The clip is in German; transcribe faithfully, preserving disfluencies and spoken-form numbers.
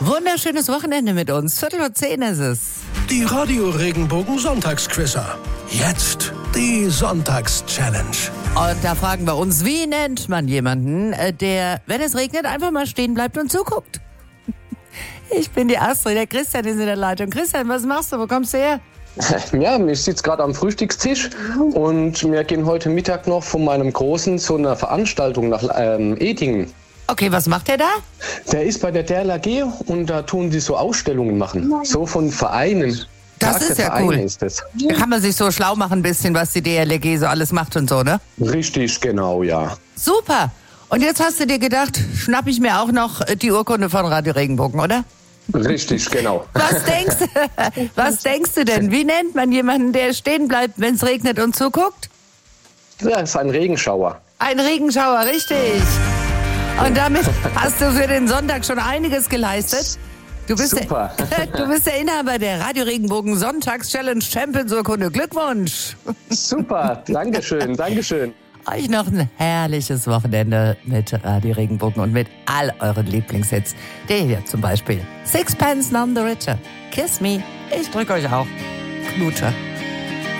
Wunderschönes Wochenende mit uns. Viertel vor zehn ist es. Die Radio Regenbogen Sonntagsquizzer. Jetzt die Sonntags-Challenge. Und da fragen wir uns, wie nennt man jemanden, der, wenn es regnet, einfach mal stehen bleibt und zuguckt? Ich bin die Astrid, der Christian ist in der Leitung. Christian, was machst du? Wo kommst du her? Ja, ich sitze gerade am Frühstückstisch und wir gehen heute Mittag noch von meinem Großen zu einer Veranstaltung nach ähm, Edingen. Okay, was macht der da? Der ist bei der D L R G und da tun die so Ausstellungen machen, so von Vereinen. Das Tag ist der ja Vereine cool. Ist das. Da kann man sich so schlau machen ein bisschen, was die D L R G so alles macht und so, ne? Richtig, genau, ja. Super. Und jetzt hast du dir gedacht, schnapp ich mir auch noch die Urkunde von Radio Regenbogen, oder? Richtig, genau. Was denkst du, was denkst du denn? Wie nennt man jemanden, der stehen bleibt, wenn es regnet und zuguckt? Ja, das ist ein Regenschauer. Ein Regenschauer, richtig. Und damit hast du für den Sonntag schon einiges geleistet. Du bist, Super. Der, du bist der Inhaber der Radio Regenbogen Sonntags-Challenge Champions Urkunde. Glückwunsch. Super, Dankeschön, Dankeschön. Euch noch ein herrliches Wochenende mit Radio Regenbogen und mit all euren Lieblingshits. Der hier zum Beispiel. Sixpence None the Richer. Kiss me. Ich drück euch auch. Knutscher.